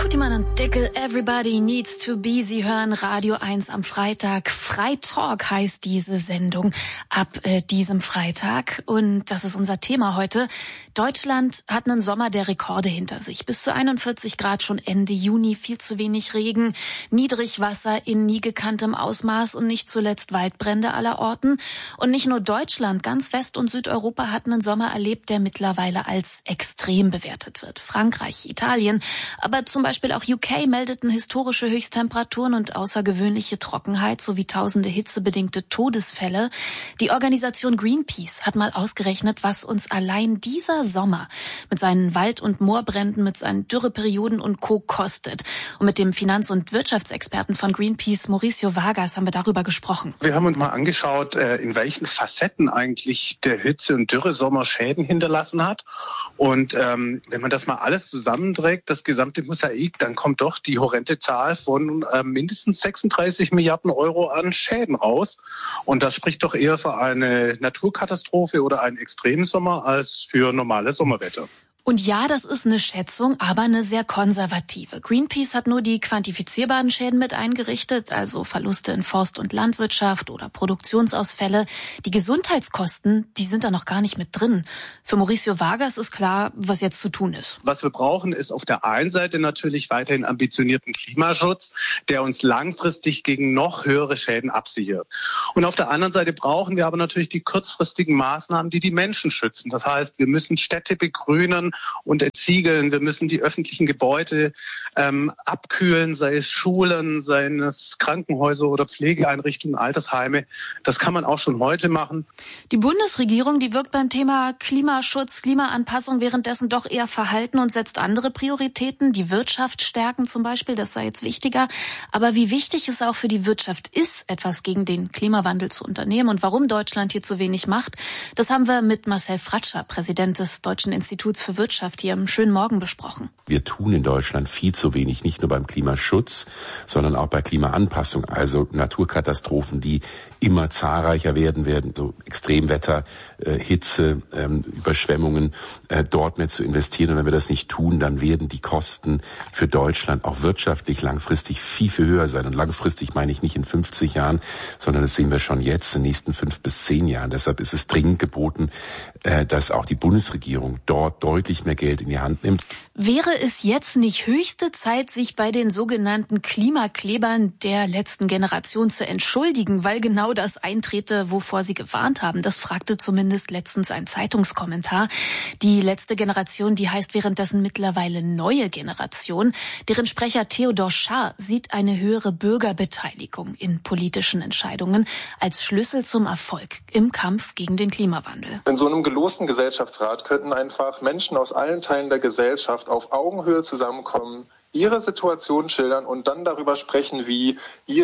Kuttimann und Dickel, Everybody Needs to Be. Sie hören Radio 1 am Freitag. Freitalk heißt diese Sendung ab diesem Freitag. Und das ist unser Thema heute. Deutschland hat einen Sommer der Rekorde hinter sich. Bis zu 41 Grad schon Ende Juni, viel zu wenig Regen, Niedrigwasser in nie gekanntem Ausmaß und nicht zuletzt Waldbrände aller Orten. Und nicht nur Deutschland, ganz West- und Südeuropa hat einen Sommer erlebt, der mittlerweile als extrem bewertet wird. Frankreich, Italien, aber zum Beispiel auch UK meldeten historische Höchsttemperaturen und außergewöhnliche Trockenheit sowie tausende hitzebedingte Todesfälle. Die Organisation Greenpeace hat mal ausgerechnet, was uns allein dieser Sommer mit seinen Wald- und Moorbränden, mit seinen Dürreperioden und Co. kostet. Und mit dem Finanz- und Wirtschaftsexperten von Greenpeace, Mauricio Vargas, haben wir darüber gesprochen. Wir haben uns mal angeschaut, in welchen Facetten eigentlich der Hitze- und Dürresommer Schäden hinterlassen hat. Und wenn man das mal alles zusammenträgt, das gesamte Mosaik, dann kommt doch die horrende Zahl von mindestens 36 Milliarden Euro an Schäden raus. Und das spricht doch eher für eine Naturkatastrophe oder einen Extremsommer als für normale Sommerwetter. Und ja, das ist eine Schätzung, aber eine sehr konservative. Greenpeace hat nur die quantifizierbaren Schäden mit eingerichtet, also Verluste in Forst- und Landwirtschaft oder Produktionsausfälle. Die Gesundheitskosten, die sind da noch gar nicht mit drin. Für Mauricio Vargas ist klar, was jetzt zu tun ist. Was wir brauchen, ist auf der einen Seite natürlich weiterhin ambitionierten Klimaschutz, der uns langfristig gegen noch höhere Schäden absichert. Und auf der anderen Seite brauchen wir aber natürlich die kurzfristigen Maßnahmen, die die Menschen schützen. Das heißt, wir müssen Städte begrünen und entziegeln. Wir müssen die öffentlichen Gebäude abkühlen, sei es Schulen, sei es Krankenhäuser oder Pflegeeinrichtungen, Altersheime. Das kann man auch schon heute machen. Die Bundesregierung, die wirkt beim Thema Klimaschutz, Klimaanpassung währenddessen doch eher verhalten und setzt andere Prioritäten. Die Wirtschaft stärken zum Beispiel, das sei jetzt wichtiger. Aber wie wichtig es auch für die Wirtschaft ist, etwas gegen den Klimawandel zu unternehmen und warum Deutschland hier zu wenig macht, das haben wir mit Marcel Fratscher, Präsident des Deutschen Instituts für Wirtschaft, hier am schönen Morgen besprochen. Wir tun in Deutschland viel zu wenig, nicht nur beim Klimaschutz, sondern auch bei Klimaanpassung, also Naturkatastrophen, die immer zahlreicher werden, so Extremwetter, Hitze, Überschwemmungen, dort mehr zu investieren. Und wenn wir das nicht tun, dann werden die Kosten für Deutschland auch wirtschaftlich langfristig viel, viel höher sein. Und langfristig meine ich nicht in 50 Jahren, sondern das sehen wir schon jetzt in den nächsten 5 bis 10 Jahren. Deshalb ist es dringend geboten, dass auch die Bundesregierung dort deutlich mehr Geld in die Hand nimmt. Wäre es jetzt nicht höchste Zeit, sich bei den sogenannten Klimaklebern der letzten Generation zu entschuldigen, weil genau das eintrete, wovor sie gewarnt haben? Das fragte zumindest letztens ein Zeitungskommentar. Die letzte Generation, die heißt währenddessen mittlerweile neue Generation. Deren Sprecher Theodor Schaar sieht eine höhere Bürgerbeteiligung in politischen Entscheidungen als Schlüssel zum Erfolg im Kampf gegen den Klimawandel. In so einem gelosten Gesellschaftsrat könnten einfach Menschen aus allen Teilen der Gesellschaft auf Augenhöhe zusammenkommen, ihre Situation schildern und dann darüber sprechen, wie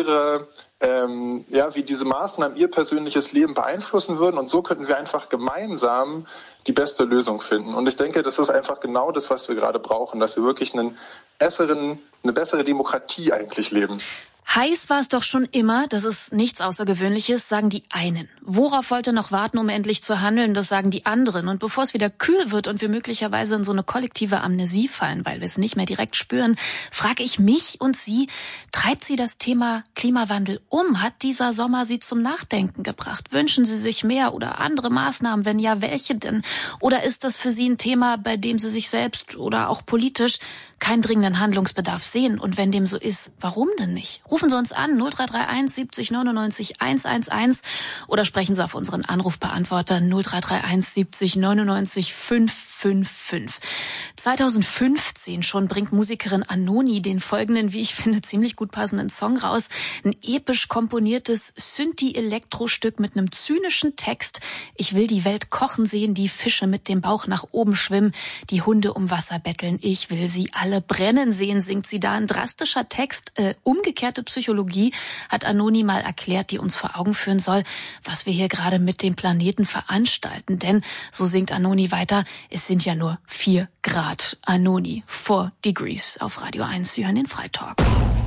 wie diese Maßnahmen ihr persönliches Leben beeinflussen würden. Und so könnten wir einfach gemeinsam die beste Lösung finden. Und ich denke, das ist einfach genau das, was wir gerade brauchen, dass wir wirklich eine bessere Demokratie eigentlich leben. Heiß war es doch schon immer, das ist nichts Außergewöhnliches, sagen die einen. Worauf wollt ihr noch warten, um endlich zu handeln, das sagen die anderen. Und bevor es wieder kühl wird und wir möglicherweise in so eine kollektive Amnesie fallen, weil wir es nicht mehr direkt spüren, frage ich mich und Sie, treibt Sie das Thema Klimawandel um? Hat dieser Sommer Sie zum Nachdenken gebracht? Wünschen Sie sich mehr oder andere Maßnahmen? Wenn ja, welche denn? Oder ist das für Sie ein Thema, bei dem Sie sich selbst oder auch politisch keinen dringenden Handlungsbedarf sehen? Und wenn dem so ist, warum denn nicht? Rufen Sie uns an 0331 70 99 111 oder sprechen Sie auf unseren Anrufbeantworter 0331 70 99 555. 2015 schon bringt Musikerin Anoni den folgenden, wie ich finde, ziemlich gut passenden Song raus. Ein episch komponiertes Synthi-Elektro-Stück mit einem zynischen Text. Ich will die Welt kochen sehen, die Fische mit dem Bauch nach oben schwimmen, die Hunde um Wasser betteln. Ich will sie alle brennen sehen, singt sie da. Ein drastischer Text, umgekehrte Psychologie, hat Anoni mal erklärt, die uns vor Augen führen soll, was wir hier gerade mit dem Planeten veranstalten. Denn, so singt Anoni weiter, es sind ja nur 4 Grad. Anoni, 4 Degrees auf Radio 1. Sie hören den Freitalk.